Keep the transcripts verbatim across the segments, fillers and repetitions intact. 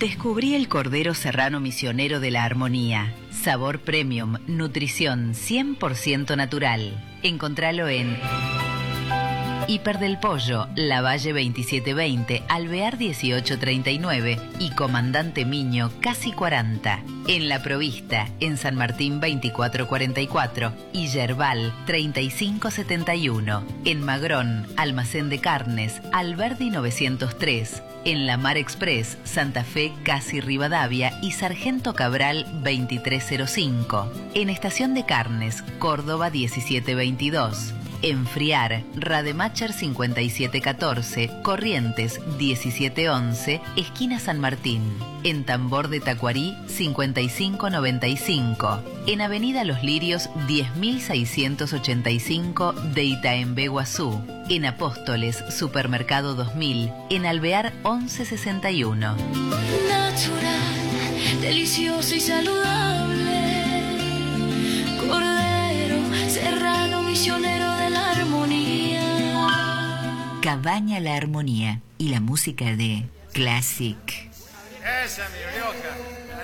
Descubrí el Cordero Serrano Misionero de la Armonía. Sabor premium, nutrición cien por ciento natural. Encontralo en Hiper del Pollo, Lavalle veintisiete veinte, Alvear dieciocho treinta y nueve y Comandante Miño, casi cuarenta. En La Provista, en San Martín veinticuatro cuarenta y cuatro y Yerbal treinta y cinco setenta y uno. En Magrón, Almacén de Carnes, Alberdi novecientos tres. En La Mar Express, Santa Fe, casi Rivadavia y Sargento Cabral veintitrés cero cinco. En Estación de Carnes, Córdoba diecisiete veintidós. En Friar, Rademacher cincuenta y siete catorce, Corrientes diecisiete once, esquina San Martín. En Tambor de Tacuarí cincuenta y cinco noventa y cinco. En Avenida Los Lirios diez mil seiscientos ochenta y cinco de Itaembé, Guazú. En Apóstoles, Supermercado dos mil. En Alvear once sesenta y uno. Natural, delicioso y saludable. Cordero Serrano, misionero de la armonía. Cabaña La Armonía y la música de Classic. Esa, mi Rioja.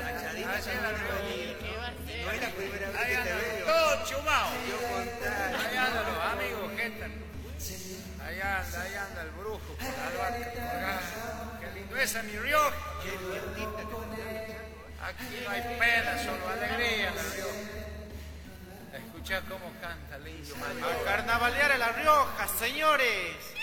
Ahí anda, todo chumao. Ahí anda los amigos, gente. Ahí anda, ahí anda el brujo con la albahaca. Qué lindo esa, mi Rioja. Aquí no hay pena, solo alegría en La Rioja. Escucha cómo canta el indio mayor. A carnavalear a La Rioja, señores.